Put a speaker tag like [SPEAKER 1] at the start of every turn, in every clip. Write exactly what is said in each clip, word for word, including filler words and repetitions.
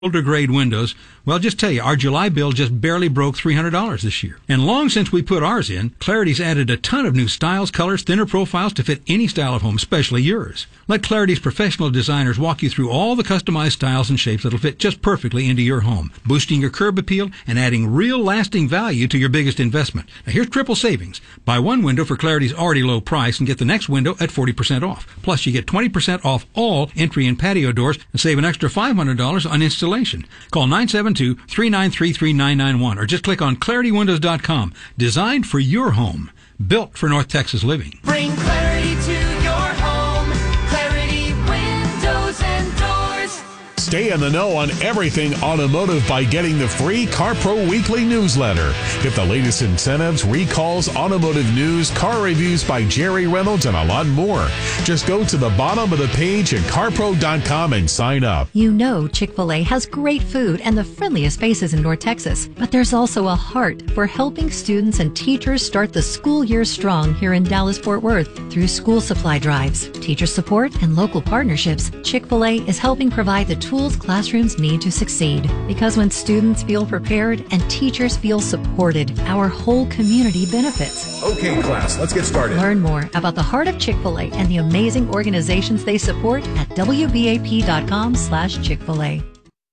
[SPEAKER 1] older grade windows, well, just tell you, our July bill just barely broke three hundred dollars this year. And long since we put ours in, Clarity's added a ton of new styles, colors, thinner profiles to fit any style of home, especially yours. Let Clarity's professional designers walk you through all the customized styles and shapes that'll fit just perfectly into your home, boosting your curb appeal and adding real lasting value to your biggest investment. Now here's triple savings. Buy one window for Clarity's already low price and get the next window at forty percent off. Plus you get twenty percent off all entry and patio doors and save an extra five hundred dollars on installation. Call nine seven two, three nine three, three nine nine one or just click on clarity windows dot com. Designed for your home. Built for North Texas living.
[SPEAKER 2] Bring clarity to your home. Clarity Windows and Doors.
[SPEAKER 3] Stay in the know on everything automotive by getting the free CarPro Weekly newsletter. Get the latest incentives, recalls, automotive news, car reviews by Jerry Reynolds, and a lot more. Just go to the bottom of the page at car pro dot com and sign up.
[SPEAKER 4] You know Chick-fil-A has great food and the friendliest faces in North Texas, but there's also a heart for helping students and teachers start the school year strong here in Dallas-Fort Worth. Through school supply drives, teacher support, and local partnerships, Chick-fil-A is helping provide the tools classrooms need to succeed. Because when students feel prepared and teachers feel supported, our whole community benefits.
[SPEAKER 5] Okay, class, let's get started.
[SPEAKER 4] Learn more about the heart of Chick-fil-A and the amazing organizations they support at W B A P dot com slash Chick-fil-A.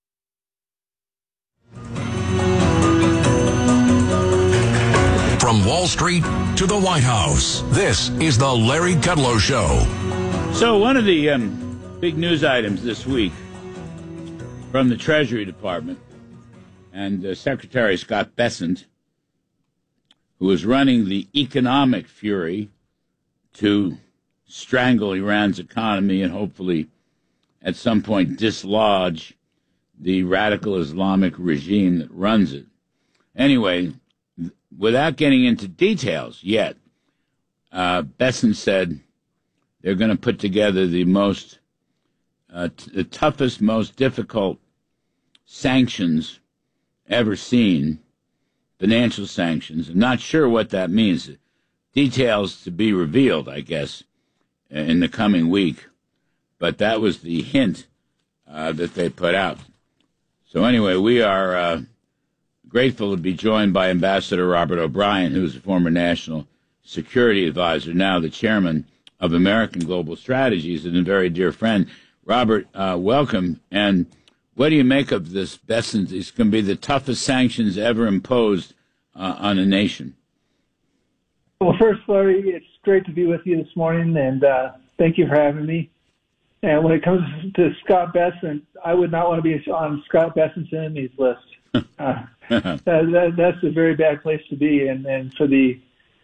[SPEAKER 6] From Wall Street to the White House, this is the Larry Kudlow Show.
[SPEAKER 7] So one of the um, big news items this week from the Treasury Department and uh, Secretary Scott Bessent, who is running the economic fury to strangle Iran's economy and hopefully at some point dislodge the radical Islamic regime that runs it. Anyway, without getting into details yet, uh, Bessent said they're going to put together the most Uh, t- the toughest, most difficult sanctions ever seen, financial sanctions. I'm not sure what that means. Details to be revealed, I guess, in the coming week. But that was the hint uh, that they put out. So anyway, we are uh, grateful to be joined by Ambassador Robert O'Brien, who is a former national security advisor, now the chairman of American Global Strategies, and a very dear friend. Robert, uh, welcome. And what do you make of this, Bessent? It's going to be the toughest sanctions ever imposed uh, on a nation.
[SPEAKER 8] Well, first, Larry, it's great to be with you this morning, and uh, thank you for having me. And when it comes to Scott Bessent, I would not want to be on Scott Bessent's enemies list. Uh, that, that, that's a very bad place to be. And, and for the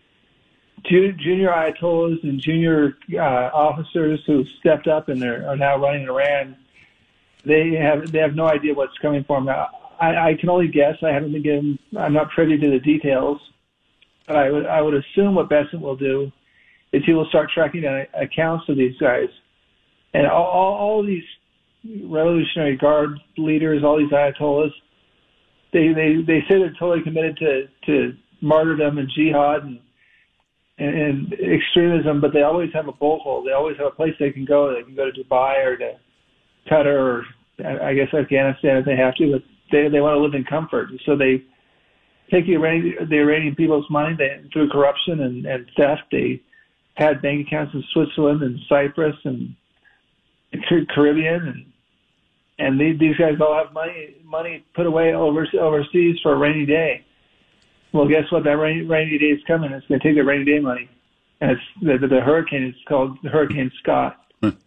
[SPEAKER 8] junior Ayatollahs and junior uh, officers who stepped up and are, are now running Iran, they have they have no idea what's coming for them. I, I can only guess. I haven't been given. I'm not privy to the details, but I would I would assume what Bessent will do is he will start tracking down accounts of these guys, and all, all, all these Revolutionary Guard leaders, all these Ayatollahs. They they they say they're totally committed to to martyrdom and jihad and. and extremism, but they always have a bolt hole. They always have a place they can go. They can go to Dubai or to Qatar or I guess Afghanistan if they have to, but they they want to live in comfort. So they take the Iranian, the Iranian people's money they, through corruption and, and theft. They had bank accounts in Switzerland and Cyprus and, and Caribbean, and and they, these guys all have money money put away over, overseas for a rainy day. Well, guess what? That rainy, rainy day is coming. It's going to take the rainy day money. And it's the, the, the hurricane is called Hurricane Scott.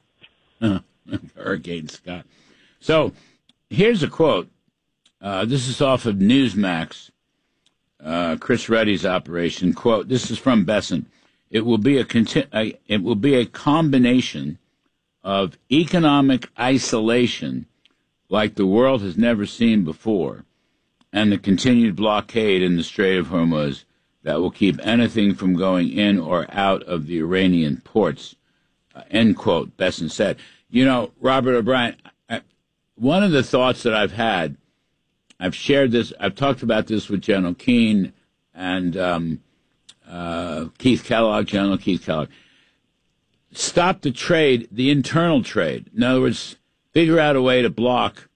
[SPEAKER 7] Hurricane Scott. So here's a quote. Uh, this is off of Newsmax, uh, Chris Reddy's operation. Quote, this is from Bessent. It will be a, conti- a it will be a combination of economic isolation like the world has never seen before, and the continued blockade in the Strait of Hormuz that will keep anything from going in or out of the Iranian ports, uh, end quote, Bessent said. You know, Robert O'Brien, I, one of the thoughts that I've had, I've shared this, I've talked about this with General Keane and um, uh, Keith Kellogg, General Keith Kellogg. Stop the trade, the internal trade. In other words, figure out a way to block